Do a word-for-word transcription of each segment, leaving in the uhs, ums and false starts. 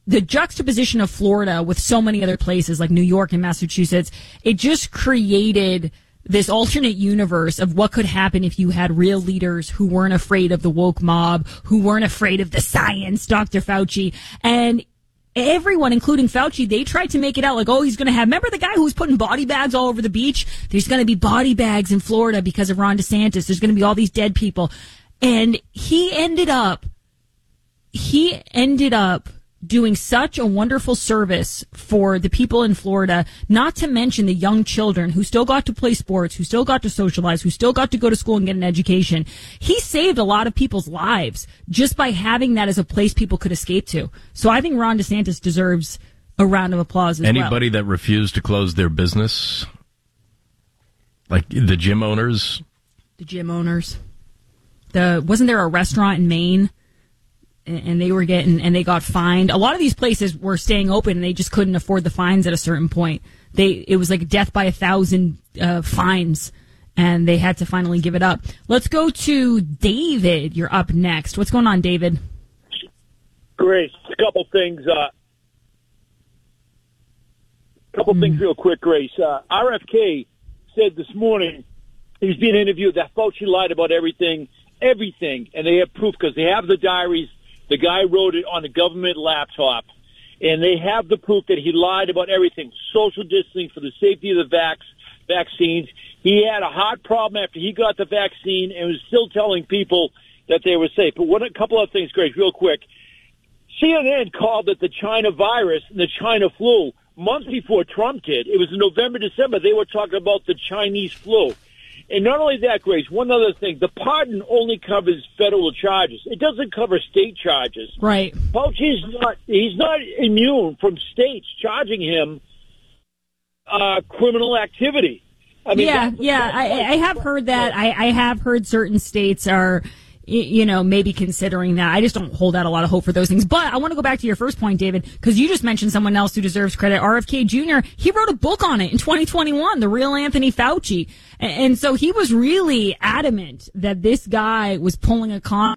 the juxtaposition of Florida with so many other places like New York and Massachusetts, it just created this alternate universe of what could happen if you had real leaders who weren't afraid of the woke mob, who weren't afraid of the science, Doctor Fauci. And everyone, including Fauci, they tried to make it out like, oh, he's going to have, remember the guy who was putting body bags all over the beach? There's going to be body bags in Florida because of Ron DeSantis. There's going to be all these dead people. And he ended up, he ended up doing such a wonderful service for the people in Florida, not to mention the young children who still got to play sports, who still got to socialize, who still got to go to school and get an education. He saved a lot of people's lives just by having that as a place people could escape to. So I think Ron DeSantis deserves a round of applause as Anybody well. Anybody that refused to close their business, like the gym owners? The gym owners. The wasn't there a restaurant in Maine? And they were getting, and they got fined. A lot of these places were staying open, and they just couldn't afford the fines at a certain point. They, it was like death by a thousand uh, fines, and they had to finally give it up. Let's go to David. You're up next. What's going on, David? Grace, a couple things. A uh, couple mm. things real quick, Grace. Uh, R F K said this morning he's being interviewed that Fauci lied about everything, everything, and they have proof because they have the diaries. The guy wrote it on a government laptop, and they have the proof that he lied about everything, social distancing for the safety of the vax, vaccines. He had a heart problem after he got the vaccine and was still telling people that they were safe. But one, a couple of things, Grace, real quick. C N N called it the China virus and the China flu months before Trump did. It was in November, December. They were talking about the Chinese flu. And not only that, Grace, one other thing. The pardon only covers federal charges. It doesn't cover state charges. Right. Fauci's not, he's not immune from states charging him uh, criminal activity. I mean, yeah, that, yeah, I, I have heard that. I, I have heard certain states are, you know, maybe considering that. I just don't hold out a lot of hope for those things. But I want to go back to your first point, David, because you just mentioned someone else who deserves credit. R F K Junior, he wrote a book on it in twenty twenty-one, The Real Anthony Fauci. And, and so he was really adamant that this guy was pulling a con.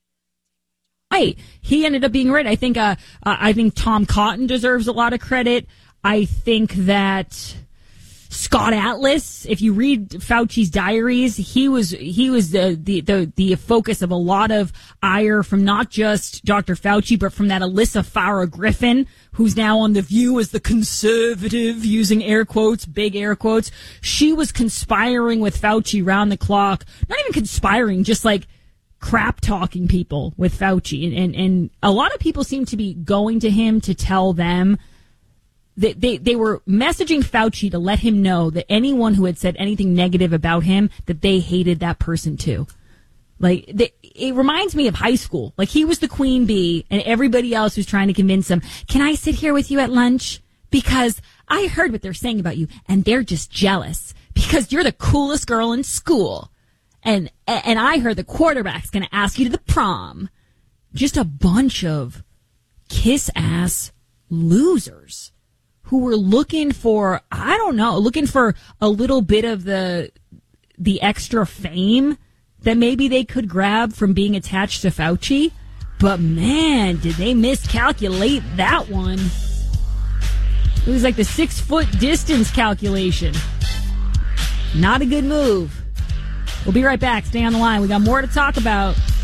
Right. He ended up being right. I think, uh, uh, I think Tom Cotton deserves a lot of credit. I think that Scott Atlas, if you read Fauci's diaries, he was he was the, the the the focus of a lot of ire from not just Doctor Fauci, but from that Alyssa Farah Griffin, who's now on The View as the conservative, using air quotes, big air quotes. She was conspiring with Fauci round the clock. Not even conspiring, just like crap talking people with Fauci. And, and, and a lot of people seem to be going to him to tell them They, they they were messaging Fauci to let him know that anyone who had said anything negative about him, that they hated that person too. Like, they, it reminds me of high school. Like, he was the queen bee, and everybody else was trying to convince him, can I sit here with you at lunch? Because I heard what they're saying about you, and they're just jealous because you're the coolest girl in school. And and I heard the quarterback's going to ask you to the prom. Just a bunch of kiss-ass losers who were looking for, I don't know, looking for a little bit of the the extra fame that maybe they could grab from being attached to Fauci. But man, did they miscalculate that one. It was like the six-foot distance calculation. Not a good move. We'll be right back. Stay on the line. We got more to talk about.